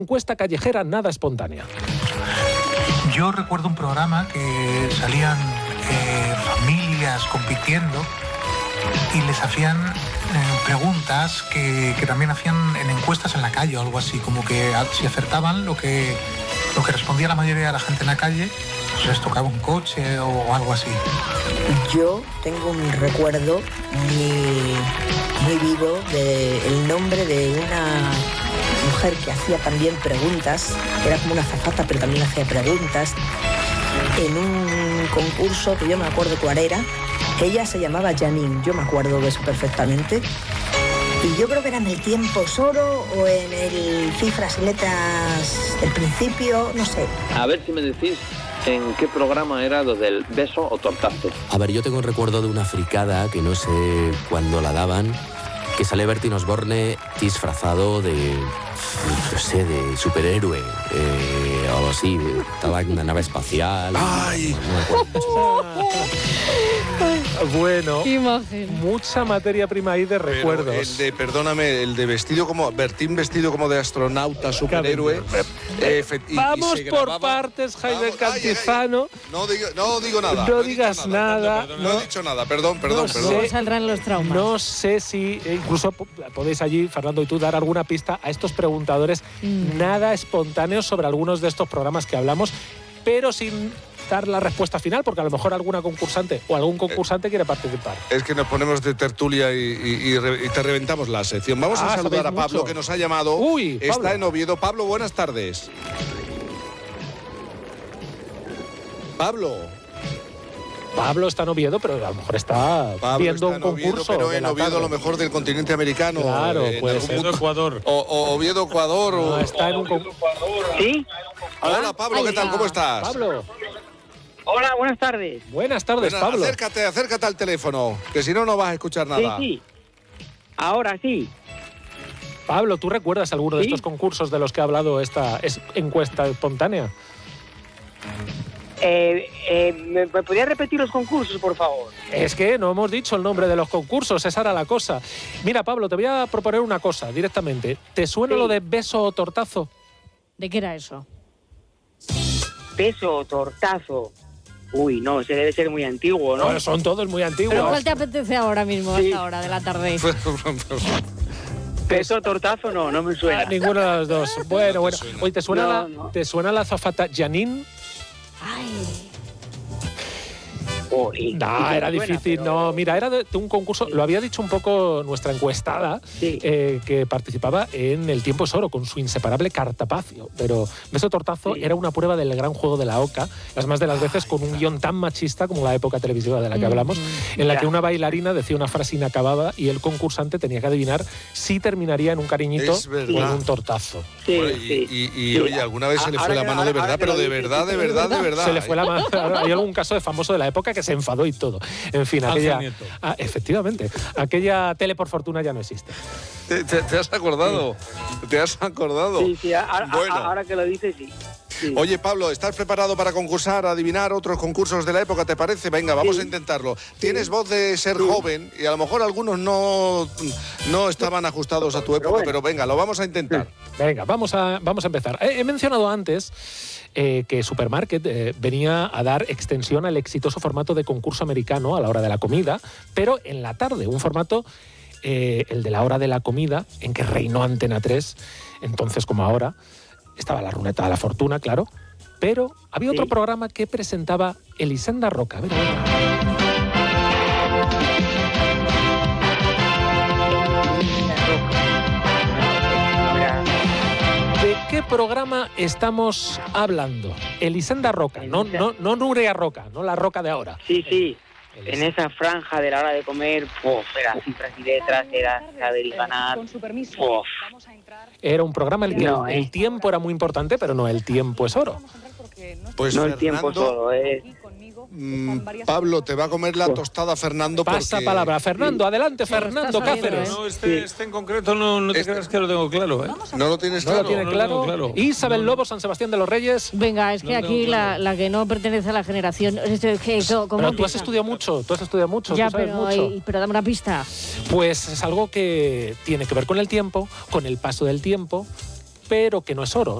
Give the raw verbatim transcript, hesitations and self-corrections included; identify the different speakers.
Speaker 1: Encuesta callejera nada espontánea.
Speaker 2: Yo recuerdo un programa que salían eh, familias compitiendo y les hacían eh, preguntas que, que también hacían en encuestas en la calle o algo así, como que si acertaban lo que, lo que respondía la mayoría de la gente en la calle, pues les tocaba un coche o, o algo así.
Speaker 3: Yo tengo un recuerdo muy, muy vivo del nombre de una mujer que hacía también preguntas, era como una azafata pero también hacía preguntas, en un concurso que yo me acuerdo cuál era. Ella se llamaba Janine, yo me acuerdo de eso perfectamente. Y yo creo que era en el Tiempo es Oro o en el Cifras y Letras del Principio, no sé.
Speaker 4: A ver si me decís en qué programa era lo del beso o tortazo.
Speaker 5: A ver, yo tengo un recuerdo de una fricada que no sé cuándo la daban, que sale Bertín Osborne disfrazado de, no sé, de superhéroe, eh, o algo así, estaba en una nave espacial.
Speaker 1: ¡Ay!
Speaker 5: No
Speaker 1: Bueno,
Speaker 6: imagen.
Speaker 1: Mucha materia prima ahí de recuerdos.
Speaker 7: Pero el de, perdóname, el de vestido como, Bertín vestido como de astronauta, superhéroe. Eh, y,
Speaker 1: Vamos
Speaker 7: y
Speaker 1: por
Speaker 7: grababa,
Speaker 1: partes, Jaime
Speaker 7: vamos,
Speaker 1: Cantizano.
Speaker 7: Ay, ay, ay. No, digo, no digo nada.
Speaker 1: No,
Speaker 7: No
Speaker 1: digas
Speaker 7: nada.
Speaker 1: nada.
Speaker 7: No, no he dicho nada, perdón, perdón,
Speaker 1: No
Speaker 7: perdón.
Speaker 6: Luego saldrán los traumas.
Speaker 1: No sé si, eh, incluso podéis allí, Fernando y tú, dar alguna pista a estos preguntadores mm. nada espontáneos sobre algunos de estos programas que hablamos, pero sin dar la respuesta final, porque a lo mejor alguna concursante o algún concursante eh, quiere participar.
Speaker 7: Es que nos ponemos de tertulia y, y, y, y te reventamos la sección. Vamos ah, a saludar a Pablo, mucho. que nos ha llamado.
Speaker 1: Uy,
Speaker 7: Está
Speaker 1: Pablo.
Speaker 7: en Oviedo. Pablo, buenas tardes. Pablo.
Speaker 1: Pablo está en Oviedo, pero a lo mejor está
Speaker 7: Pablo
Speaker 1: viendo
Speaker 7: está
Speaker 1: un concurso.
Speaker 7: Oviedo, pero en Oviedo, a lo mejor del continente americano.
Speaker 1: Claro,
Speaker 7: eh,
Speaker 1: puede ser.
Speaker 8: Ecuador.
Speaker 7: O, o Oviedo, Ecuador.
Speaker 1: No,
Speaker 7: o...
Speaker 1: está en un concurso.
Speaker 9: ¿Sí?
Speaker 7: Hola, Hola Pablo, Ay, ¿qué tal? ¿Cómo estás?
Speaker 1: Pablo.
Speaker 9: Hola, buenas tardes.
Speaker 1: Buenas tardes,
Speaker 7: Bueno,
Speaker 1: Pablo.
Speaker 7: Acércate, acércate al teléfono, que si no, no vas a escuchar nada.
Speaker 9: Sí, sí. Ahora sí.
Speaker 1: Pablo, ¿tú recuerdas alguno de
Speaker 9: ¿Sí?
Speaker 1: estos concursos de los que ha hablado esta encuesta espontánea?
Speaker 9: Eh, eh, ¿Me podría repetir los concursos, por favor?
Speaker 1: Es que no hemos dicho el nombre de los concursos, esa era la cosa. Mira, Pablo, te voy a proponer una cosa directamente. ¿Te suena sí. lo de beso o tortazo?
Speaker 6: ¿De qué era eso?
Speaker 9: Beso o tortazo. Uy, no, ese debe ser muy antiguo, ¿no?
Speaker 1: Bueno, son todos muy antiguos.
Speaker 6: ¿Pero cuál te apetece ahora mismo, sí. a esta hora de la tarde?
Speaker 9: Beso o tortazo, no, no me suena.
Speaker 1: Ah, ninguno de los dos. Bueno, bueno. Oye, ¿te suena,
Speaker 9: no,
Speaker 1: la,
Speaker 9: no.
Speaker 1: ¿te suena la azafata Janine?
Speaker 6: Ay.
Speaker 9: Oh, y,
Speaker 1: no,
Speaker 9: y
Speaker 1: era
Speaker 9: suena,
Speaker 1: difícil.
Speaker 9: pero...
Speaker 1: No, mira, era de, de un concurso, lo había dicho un poco nuestra encuestada,
Speaker 9: sí.
Speaker 1: eh, que participaba en El Tiempo es Oro con su inseparable Cartapacio. Pero Beso Tortazo sí. era una prueba del gran juego de la oca, las más de las veces con un guión tan machista como la época televisiva de la que hablamos, en la que una bailarina decía una frase inacabada y el concursante tenía que adivinar si terminaría en un cariñito o en un tortazo.
Speaker 9: Sí,
Speaker 7: bueno, y,
Speaker 9: sí.
Speaker 7: y, y
Speaker 9: sí.
Speaker 7: oye, alguna vez se le fue
Speaker 9: ahora
Speaker 7: la mano de verdad, pero de verdad, de verdad, de verdad.
Speaker 1: Se le fue la mano. Hay algún caso de famoso de la época que se enfadó y todo. En fin, aquella. Ah, efectivamente, aquella tele por fortuna ya no existe.
Speaker 7: ¿Te, te, te has acordado? ¿Te has acordado?
Speaker 9: Sí, sí, ahora,
Speaker 7: bueno.
Speaker 9: ahora que lo dices, sí. sí.
Speaker 7: Oye, Pablo, ¿estás preparado para concursar, adivinar otros concursos de la época, te parece? Venga, vamos sí. a intentarlo. Tienes sí. voz de ser sí. joven y a lo mejor algunos no, no estaban ajustados a tu época, pero, bueno. pero venga, lo vamos a intentar.
Speaker 1: Venga, vamos a, vamos a empezar. He, he mencionado antes eh, que Supermarket eh, venía a dar extensión al exitoso formato de concurso americano a la hora de la comida, pero en la tarde, un formato, eh, el de la hora de la comida, en que reinó Antena tres, entonces como ahora. Estaba la ruleta de la fortuna, claro, pero había sí. otro programa que presentaba Elisenda Roca. A ver, a ver. ¿De qué programa estamos hablando? Elisenda Roca, no, no, no Nuria Roca, no la Roca de ahora.
Speaker 9: Sí, sí. En esa franja de la hora de comer, uf, era cifras y letras, era saber y ganar. Uf.
Speaker 1: Era un programa en el que no, el, eh. el tiempo era muy importante, pero no el tiempo es oro.
Speaker 7: Pues
Speaker 9: no
Speaker 7: Fernando,
Speaker 9: el tiempo es oro, eh.
Speaker 7: Mm, Pablo, te va a comer la tostada Fernando.
Speaker 1: Pasa
Speaker 7: porque...
Speaker 1: palabra. Fernando, adelante, sí, Fernando Cáceres.
Speaker 8: No, este, este en concreto no, no te este... creas que lo tengo claro, ¿eh?
Speaker 7: ¿No lo tienes
Speaker 1: no
Speaker 7: claro?
Speaker 1: Lo tiene
Speaker 8: no
Speaker 1: claro.
Speaker 8: Lo claro.
Speaker 1: Isabel Lobo, San Sebastián de los Reyes.
Speaker 6: Venga, es que
Speaker 8: no
Speaker 6: aquí
Speaker 8: claro.
Speaker 6: la, la que no pertenece a la generación... Es que, ¿cómo
Speaker 1: pero
Speaker 6: empieza?
Speaker 1: tú has estudiado mucho, tú has estudiado mucho,
Speaker 6: ya,
Speaker 1: tú sabes
Speaker 6: pero,
Speaker 1: mucho.
Speaker 6: Y, pero dame una pista.
Speaker 1: Pues es algo que tiene que ver con el tiempo, con el paso del tiempo, pero que no es oro.